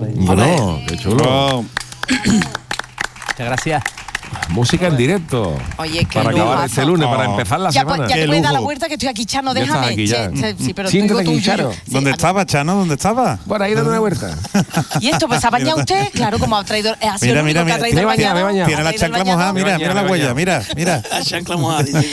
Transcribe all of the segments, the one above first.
Bueno, qué chulo. Muchas gracias. Música en directo. Oye, qué para acabar lujazo. este lunes, para empezar la Ya, semana. ya te puedes dar la vuelta que estoy aquí, Chano, Ya estás déjame. aquí, ya. Sí, pero Siéntate digo aquí, tú, Charo. sí, ¿Dónde estaba, Chano? ¿Dónde estaba? Bueno, ahí dando una vuelta. ¿Y esto, pues, ha bañado usted? Claro, como ha traído... Ha sido Mira, el único mira, que ha traído el mira. bañador. Tiene la chancla mojada, mira la huella, mira. La chancla mojada, dice.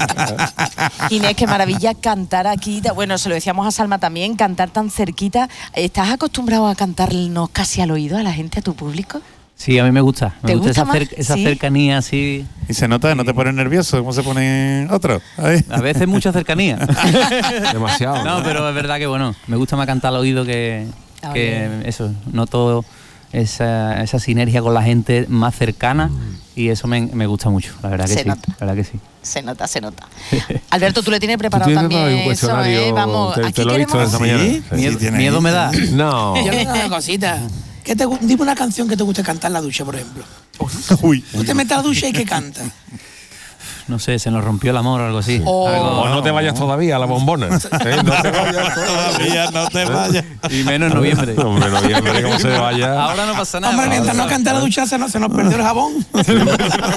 Inés, qué maravilla cantar aquí. Bueno, se lo decíamos a Salma también, cantar tan cerquita. ¿Estás acostumbrado a cantarnos casi al oído a la gente, a tu público? Sí, a mí me gusta. Me gusta esa, más? esa ¿Sí? cercanía así. Y se nota, ¿no te pones nervioso? ¿Cómo se pone otro? Ahí. A veces mucha cercanía. Demasiado. No, pero es verdad que bueno, me gusta más cantar al oído que eso. Noto esa sinergia con la gente más cercana y eso me gusta mucho, la verdad que Se sí. nota. La verdad que sí. Se nota, se nota. Alberto, tú le tienes preparado Tú tienes también un eso, cuestionario, Vamos, te aquí lo he visto queremos... esta mañana. ¿Sí? Miedo, tiene miedo ahí. me da. No. Yo le digo una cosita. Dime una canción que te guste cantar en la ducha, por ejemplo. Uy. Tú te metes a la ducha y ¿qué cantas? No sé, se nos rompió el amor o algo así. Oh. Algo- O no te vayas todavía a la bombona. No te vayas Todavía no te vayas. y menos en noviembre. Hombre, noviembre, ¿cómo se vaya? Ahora no pasa nada. Hombre, mientras no canta la ducha se nos perdió el jabón. Se nos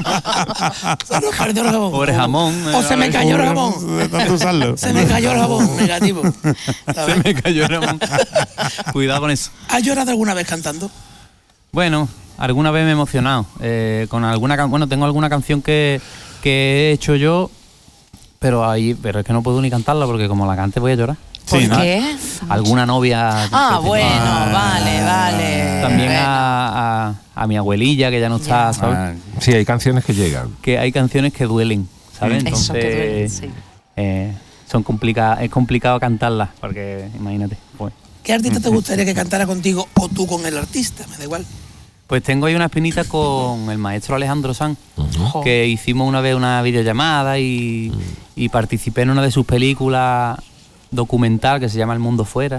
perdió el jabón. Pobre jamón. O se me cayó el jabón. De tanto usarlo. Se me cayó el jabón, negativo. Se ¿Sabes? me cayó el jamón. Cuidado con eso. ¿Has llorado alguna vez cantando? Bueno, alguna vez me he emocionado. Con alguna bueno, tengo alguna canción que he hecho yo, pero es que no puedo ni cantarla porque como la cante voy a llorar. ¿Por Sí, ¿no? qué? Alguna novia. Bueno, vale. También a mi abuelilla que ya no está, ¿sabes? Sí, hay canciones que llegan. Que hay canciones que duelen, ¿sabes? Eso, que duele, Entonces, sí. son complicadas, es complicado cantarlas, porque imagínate. ¿Qué artista te gustaría que cantara contigo o tú con el artista? Me da igual. Pues tengo ahí una espinita con el maestro Alejandro Sanz, que hicimos una vez una videollamada y participé en una de sus películas documental que se llama El Mundo Fuera.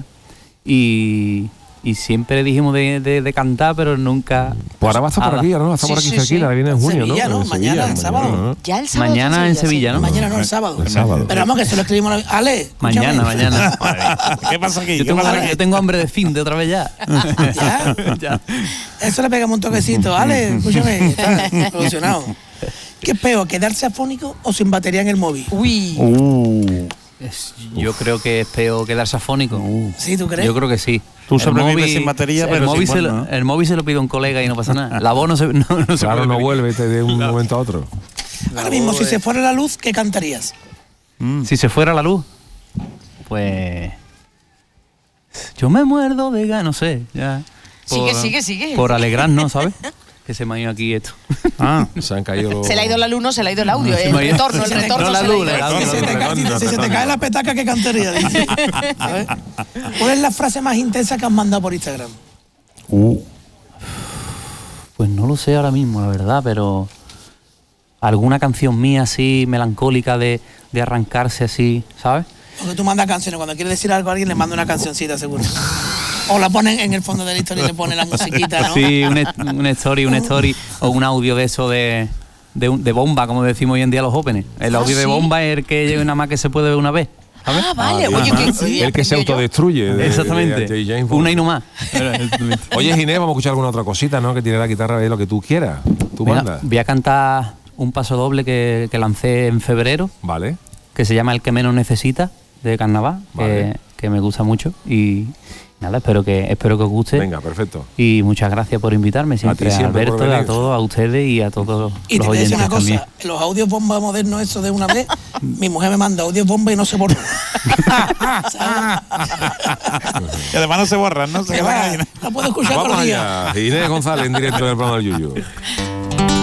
Y siempre dijimos de cantar, pero nunca... Pues ahora va a estar por aquí, ahora no va a estar por aquí cerquita, viene en junio, Sevilla, ¿no? ¿no? En Mañana, Sevilla, el sábado. ¿no? Ya el sábado. Mañana en Sevilla, ¿no? Mañana no, el sábado. El sábado. Pero vamos, que se lo escribimos a Ale. escúchame. Mañana. ¿Qué pasa aquí? Yo tengo hambre de fin de otra vez ya. ¿Ya? Ya. Eso le pegamos un toquecito. Ale, escúchame, está solucionado. ¿Qué es peor, quedarse afónico o sin batería en el móvil? Uy. Yo creo que es peor quedarse afónico. ¿Sí, tú crees? Yo creo que sí. Tú El sobrevives sin batería, el pero móvil sin voz, ¿no? el móvil se lo pide a un colega y no pasa nada. La voz no se Claro, puede no pedir. vuelve de un momento a otro. Ahora mismo, si se fuera la luz, ¿qué cantarías? Si se fuera la luz, pues... Yo me muerdo de ganas, no sé, ya. Sigue. Por alegrarnos, ¿sabes? Que se me ha ido aquí esto. Se han caído los... Se le ha ido la luz, no se le ha ido el audio. Se El me ha ido- retorno no, se la le ha luz, ido. el audio. Si se te cae la petaca, ¿qué cantarías? Dice. A ver. ¿Cuál es la frase más intensa que has mandado por Instagram? Pues no lo sé ahora mismo, la verdad, pero... Alguna canción mía así, melancólica, de arrancarse así, ¿sabes? Porque tú mandas canciones. Cuando quieres decir algo a alguien, le manda una cancioncita, seguro. O la ponen en el fondo de la historia y le ponen la musiquita, ¿no? Sí, una story o un audio de eso de bomba, como decimos hoy en día los jóvenes. El audio de ¿sí? bomba es el que nada más que se puede ver una vez. ¿sabes? Ah, vale. Oye, El que se autodestruye. Exactamente. de James Bond. Una y no más. Oye, Ginés, vamos a escuchar alguna otra cosita, ¿no? Que tiene la guitarra de lo que tú quieras. Tú Venga, mandas. voy a cantar un paso doble que lancé en febrero, Vale. que se llama El que menos necesita, de Carnaval, Vale. que me gusta mucho. Y nada, espero que os guste. Venga, perfecto. Y muchas gracias por invitarme siempre, a siempre por Alberto, venir. a todos, a ustedes y a todos Y los te voy a decir oyentes una cosa, también. los audios bomba modernos, eso de una vez, mi mujer me manda audios bomba y no se borran. Y además no se borran, ¿no? Se Que quedan va, ahí, ¿no? la puedo escuchar Vamos todos los días. allá. Ginés González en directo en el programa del Yuyu.